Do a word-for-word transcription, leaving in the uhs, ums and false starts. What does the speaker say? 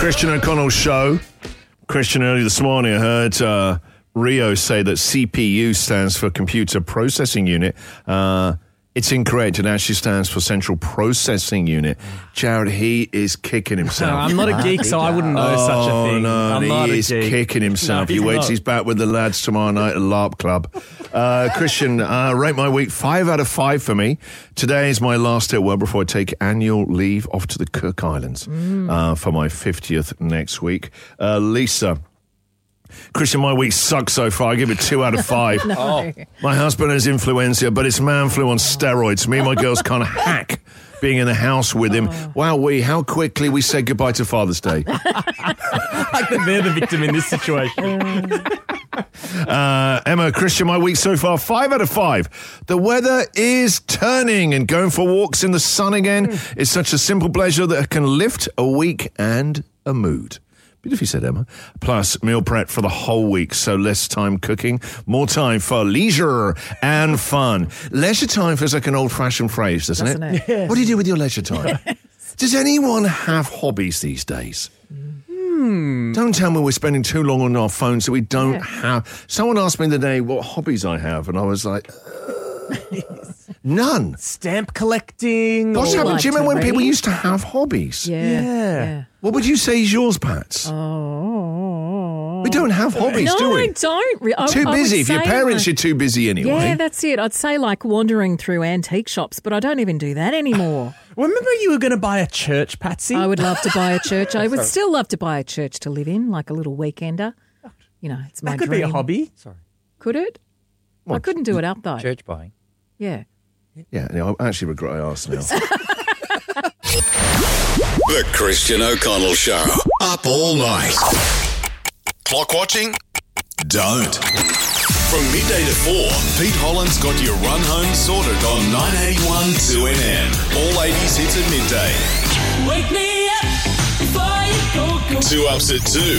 Christian O'Connell Show. Christian, early this morning, I heard uh, Rio say that C P U stands for Computer Processing Unit. Uh, it's incorrect. It actually stands for Central Processing Unit. Jared, he is kicking himself. No, I'm not a geek, so I wouldn't know oh, such a thing. No, I'm he not is a geek. kicking himself. No, he waits. not. He's back with the lads tomorrow night at LARP Club. Uh, Christian, uh, rate my week five out of five for me. Today is my last day at work before I take annual leave off to the Cook Islands mm. uh, for my fiftieth next week. Uh, Lisa. Christian, my week sucks so far. I give it two out of five. no. oh. My husband has influenza, but it's man flu on steroids. Me and my girls can't hack being in the house with him. Oh. Wow, we how quickly we said goodbye to Father's Day. Like they're the victim in this situation. Uh, Emma, Christian, my week so far, five out of five. The weather is turning and going for walks in the sun again mm. is such a simple pleasure that can lift a week and a mood. Beautifully said, Emma. Plus, meal prep for the whole week, so less time cooking, more time for leisure and fun. Leisure time feels like an old-fashioned phrase, doesn't, doesn't it? it? Yes. What do you do with your leisure time? Yes. Does anyone have hobbies these days? Hmm. Don't tell me we're spending too long on our phones that we don't yeah. have. Someone asked me the other day what hobbies I have, and I was like, uh, none. Stamp collecting. What's or happened? like Do you remember when read? people used to have hobbies? Yeah. Yeah. yeah. What would you say is yours, Pats? Oh. We don't have hobbies, no, do we? I don't. Re- I, Too I busy. would If your say parents, like, you're too busy anyway. Yeah, that's it. I'd say like wandering through antique shops, but I don't even do that anymore. Remember you were going to buy a church, Patsy? I would love to buy a church. I would still love to buy a church to live in, like a little weekender. You know, it's my That could dream. be a hobby. Sorry. Could it? What? I couldn't do it up though. Church buying. Yeah. Yeah, no, I actually regret I asked now. The Christian O'Connell Show. Up all night. Clock watching? Don't. From midday to four, Pete Holland's got your run home sorted on nine eighty-one two N M. All eighties hits at midday. Wake me up before you go, go. Two ups at two.